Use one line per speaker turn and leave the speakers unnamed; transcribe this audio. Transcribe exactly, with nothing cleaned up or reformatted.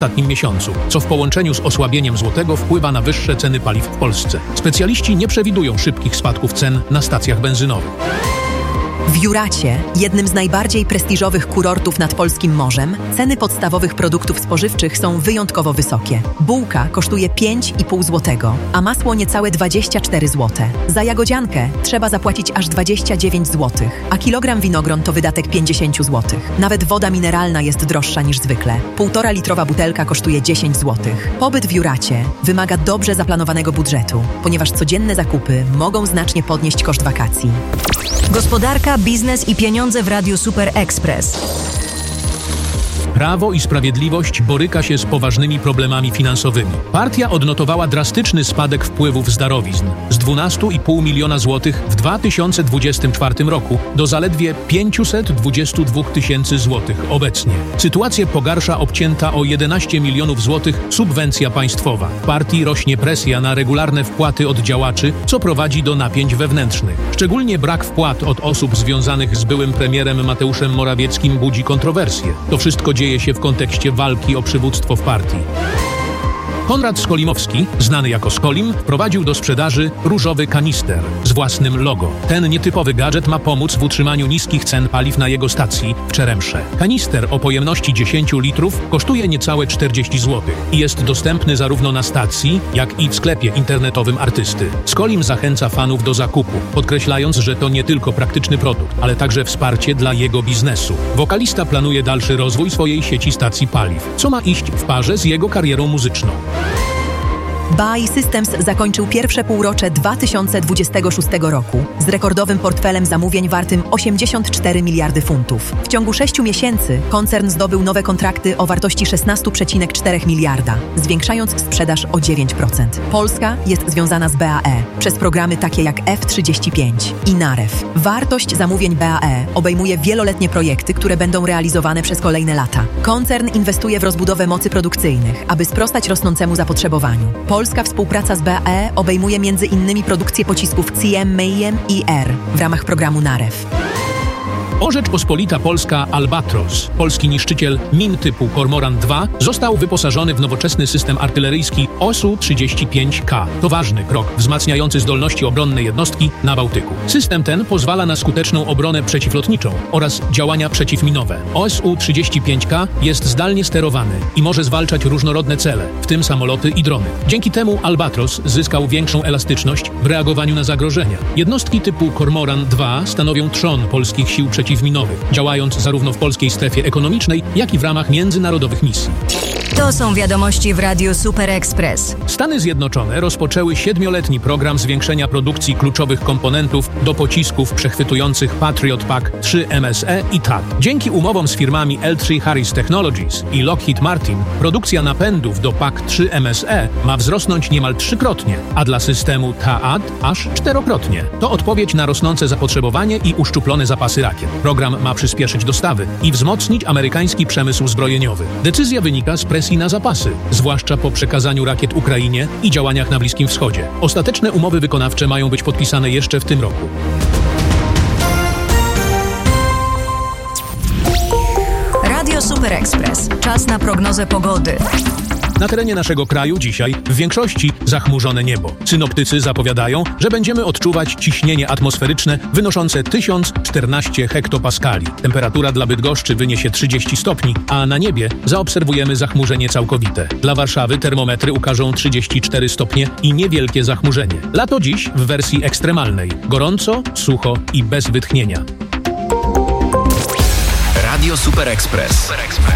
ostatnim miesiącu, co w połączeniu z osłabieniem złotego wpływa na wyższe ceny paliw w Polsce. Specjaliści nie przewidują szybkich spadków cen na stacjach benzynowych.
W Juracie, jednym z najbardziej prestiżowych kurortów nad polskim morzem, ceny podstawowych produktów spożywczych są wyjątkowo wysokie. Bułka kosztuje pięć i pół złotego, a masło niecałe dwadzieścia cztery złote. Za jagodziankę trzeba zapłacić aż dwadzieścia dziewięć złotych, a kilogram winogron to wydatek pięćdziesiąt złotych. Nawet woda mineralna jest droższa niż zwykle. Półtora litrowa butelka kosztuje dziesięć złotych. Pobyt w Juracie wymaga dobrze zaplanowanego budżetu, ponieważ codzienne zakupy mogą znacznie podnieść koszt wakacji.
Gospodarka, biznes i pieniądze w Radiu Super Express.
Prawo i Sprawiedliwość boryka się z poważnymi problemami finansowymi. Partia odnotowała drastyczny spadek wpływów z darowizn z dwanaście i pół miliona złotych w dwa tysiące dwudziestym czwartym roku do zaledwie pięćset dwadzieścia dwa tysięcy złotych obecnie. Sytuację pogarsza obcięta o jedenaście milionów złotych subwencja państwowa. W partii rośnie presja na regularne wpłaty od działaczy, co prowadzi do napięć wewnętrznych. Szczególnie brak wpłat od osób związanych z byłym premierem Mateuszem Morawieckim budzi kontrowersje. To wszystko dzieje się w kontekście walki o przywództwo w partii. Konrad Skolimowski, znany jako Skolim, wprowadził do sprzedaży różowy kanister z własnym logo. Ten nietypowy gadżet ma pomóc w utrzymaniu niskich cen paliw na jego stacji w Czeremsze. Kanister o pojemności dziesięć litrów kosztuje niecałe czterdzieści złotych i jest dostępny zarówno na stacji, jak i w sklepie internetowym artysty. Skolim zachęca fanów do zakupu, podkreślając, że to nie tylko praktyczny produkt, ale także wsparcie dla jego biznesu. Wokalista planuje dalszy rozwój swojej sieci stacji paliw, co ma iść w parze z jego karierą muzyczną.
B A I Systems zakończył pierwsze półrocze dwa tysiące dwudziestego szóstego roku z rekordowym portfelem zamówień wartym osiemdziesiąt cztery miliardy funtów. W ciągu sześciu miesięcy koncern zdobył nowe kontrakty o wartości szesnaście przecinek cztery miliarda, zwiększając sprzedaż o dziewięć procent. Polska jest związana z B A E przez programy takie jak F trzydzieści pięć i NAREW. Wartość zamówień B A E obejmuje wieloletnie projekty, które będą realizowane przez kolejne lata. Koncern inwestuje w rozbudowę mocy produkcyjnych, aby sprostać rosnącemu zapotrzebowaniu. Polska współpraca z B A E obejmuje między innymi produkcję pocisków C M Mayhem i R w ramach programu NAREW.
O Rzeczpospolita Polska Albatros, polski niszczyciel min typu Kormoran dwa, został wyposażony w nowoczesny system artyleryjski O S U trzydzieści pięć K. To ważny krok wzmacniający zdolności obronne jednostki na Bałtyku. System ten pozwala na skuteczną obronę przeciwlotniczą oraz działania przeciwminowe. O S U trzydzieści pięć K jest zdalnie sterowany i może zwalczać różnorodne cele, w tym samoloty i drony. Dzięki temu Albatros zyskał większą elastyczność w reagowaniu na zagrożenia. Jednostki typu Kormoran dwa stanowią trzon polskich sił przeciwlotniczych, działając zarówno w polskiej strefie ekonomicznej, jak i w ramach międzynarodowych misji.
To są wiadomości w Radiu Super Express.
Stany Zjednoczone rozpoczęły siedmioletni program zwiększenia produkcji kluczowych komponentów do pocisków przechwytujących Patriot Pak trzy M S E i T A D. Dzięki umowom z firmami L trzy Harris Technologies i Lockheed Martin produkcja napędów do Pak trzy M S E ma wzrosnąć niemal trzykrotnie, a dla systemu T A D aż czterokrotnie. To odpowiedź na rosnące zapotrzebowanie i uszczuplone zapasy rakiet. Program ma przyspieszyć dostawy i wzmocnić amerykański przemysł zbrojeniowy. Decyzja wynika z presji na zapasy, zwłaszcza po przekazaniu rakiet Ukrainie i działaniach na Bliskim Wschodzie. Ostateczne umowy wykonawcze mają być podpisane jeszcze w tym roku.
Radio Super Express. Czas na prognozę pogody.
Na terenie naszego kraju dzisiaj w większości zachmurzone niebo. Synoptycy zapowiadają, że będziemy odczuwać ciśnienie atmosferyczne wynoszące tysiąc czternaście hektopaskali. Temperatura dla Bydgoszczy wyniesie trzydzieści stopni, a na niebie zaobserwujemy zachmurzenie całkowite. Dla Warszawy termometry ukażą trzydzieści cztery stopnie i niewielkie zachmurzenie. Lato dziś w wersji ekstremalnej. Gorąco, sucho i bez wytchnienia.
Radio Super Express.